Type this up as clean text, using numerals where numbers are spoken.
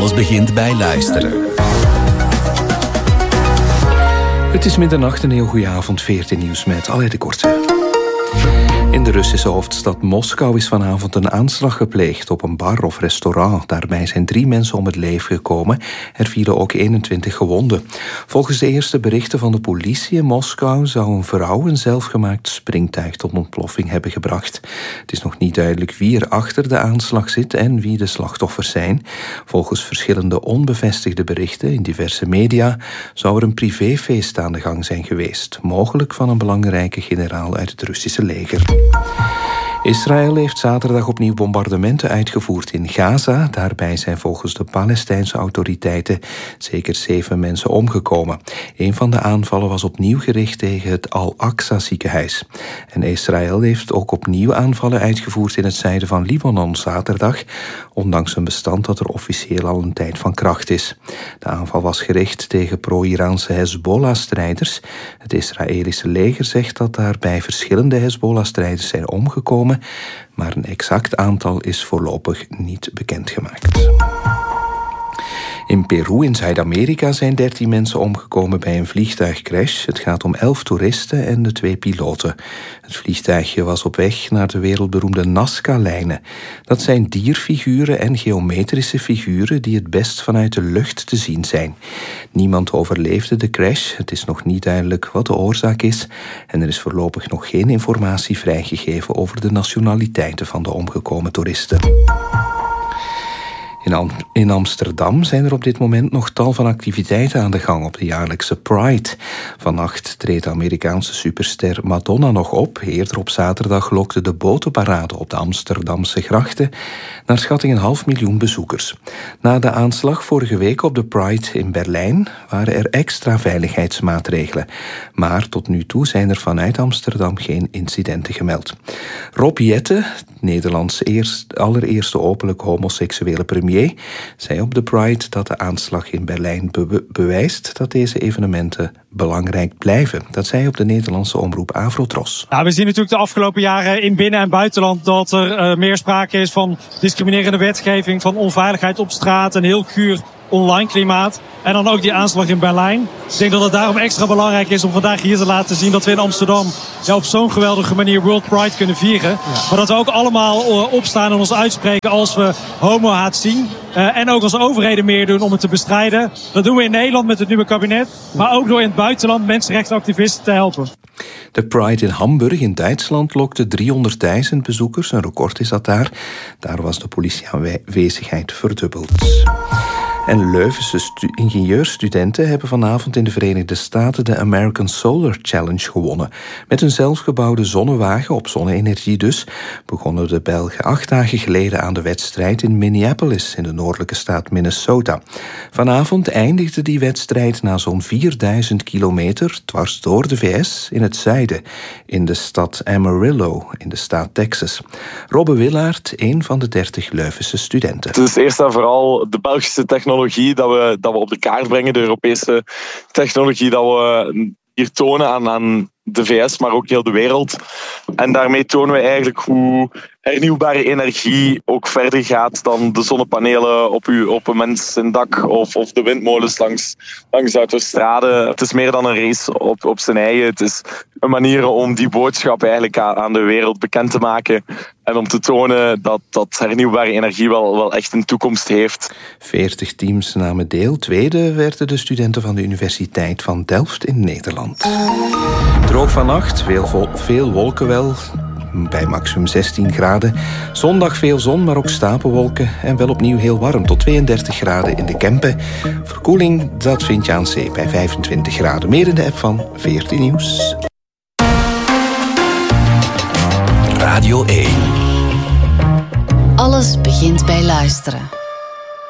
Alles begint bij luisteren. Het is middernacht, een heel goede avond, 14 nieuws met Alain de Korte. In de Russische hoofdstad Moskou is vanavond een aanslag gepleegd op een bar of restaurant. Daarbij zijn 3 mensen om het leven gekomen. Er vielen ook 21 gewonden. Volgens de eerste berichten van de politie in Moskou zou een vrouw een zelfgemaakt springtuig tot ontploffing hebben gebracht. Het is nog niet duidelijk wie er achter de aanslag zit en wie de slachtoffers zijn. Volgens verschillende onbevestigde berichten in diverse media zou er een privéfeest aan de gang zijn geweest. Mogelijk van een belangrijke generaal uit het Russische leger. Israël heeft zaterdag opnieuw bombardementen uitgevoerd in Gaza. Daarbij zijn volgens de Palestijnse autoriteiten zeker 7 mensen omgekomen. Een van de aanvallen was opnieuw gericht tegen het Al-Aqsa ziekenhuis. En Israël heeft ook opnieuw aanvallen uitgevoerd in het zuiden van Libanon zaterdag, ondanks een bestand dat er officieel al een tijd van kracht is. De aanval was gericht tegen pro-Iraanse Hezbollah-strijders. Het Israëlische leger zegt dat daarbij verschillende Hezbollah-strijders zijn omgekomen, maar een exact aantal is voorlopig niet bekendgemaakt. In Peru in Zuid-Amerika zijn 13 mensen omgekomen bij een vliegtuigcrash. Het gaat om 11 toeristen en de 2 piloten. Het vliegtuigje was op weg naar de wereldberoemde Nazca-lijnen. Dat zijn dierfiguren en geometrische figuren die het best vanuit de lucht te zien zijn. Niemand overleefde de crash. Het is nog niet duidelijk wat de oorzaak is. En er is voorlopig nog geen informatie vrijgegeven over de nationaliteiten van de omgekomen toeristen. In Amsterdam zijn er op dit moment nog tal van activiteiten aan de gang op de jaarlijkse Pride. Vannacht treedt de Amerikaanse superster Madonna nog op. Eerder op zaterdag lokte de botenparade op de Amsterdamse grachten naar schatting 500.000 bezoekers. Na de aanslag vorige week op de Pride in Berlijn waren er extra veiligheidsmaatregelen. Maar tot nu toe zijn er vanuit Amsterdam geen incidenten gemeld. Rob Jetten, Nederlands allereerste openlijk homoseksuele premier, zei op de Pride dat de aanslag in Berlijn bewijst dat deze evenementen belangrijk blijven. Dat zei op de Nederlandse omroep Avrotros. Ja, we zien natuurlijk de afgelopen jaren in binnen- en buitenland dat er meer sprake is van discriminerende wetgeving, van onveiligheid op straat, een heel guur online klimaat. En dan ook die aanslag in Berlijn. Ik denk dat het daarom extra belangrijk is om vandaag hier te laten zien dat we in Amsterdam op zo'n geweldige manier World Pride kunnen vieren. Ja. Maar dat we ook allemaal opstaan en ons uitspreken als we homohaat zien. En ook als overheden meer doen om het te bestrijden. Dat doen we in Nederland met het nieuwe kabinet. Maar ook door in het buitenland mensenrechtenactivisten te helpen. De Pride in Hamburg in Duitsland lokte 300.000 bezoekers. Een record is dat daar. Daar was de politieaanwezigheid verdubbeld. En Leuvense ingenieurstudenten hebben vanavond in de Verenigde Staten de American Solar Challenge gewonnen. Met een zelfgebouwde zonnewagen, op zonne-energie dus, begonnen de Belgen 8 dagen geleden aan de wedstrijd in Minneapolis, in de noordelijke staat Minnesota. Vanavond eindigde die wedstrijd na zo'n 4000 kilometer dwars door de VS in het zuiden, in de stad Amarillo, in de staat Texas. Robbe Willaert, een van de 30 Leuvense studenten. Het is eerst en vooral de Belgische technologie dat we op de kaart brengen, de Europese technologie dat we hier tonen aan de VS, maar ook heel de wereld. En daarmee tonen we eigenlijk hoe hernieuwbare energie ook verder gaat dan de zonnepanelen op een mensen dak of de windmolens langs autostraden. Het is meer dan een race op zijn eigen. Het is een manier om die boodschap eigenlijk aan de wereld bekend te maken en om te tonen dat hernieuwbare energie wel echt een toekomst heeft. 40 teams namen deel. Tweede werden de studenten van de Universiteit van Delft in Nederland. Droog vannacht, veel wolken wel, bij maximum 16 graden. Zondag veel zon, maar ook stapelwolken. En wel opnieuw heel warm, tot 32 graden in de Kempen. Verkoeling, dat vind je aan zee bij 25 graden. Meer in de app van 14 Nieuws. Radio 1. Alles begint bij luisteren.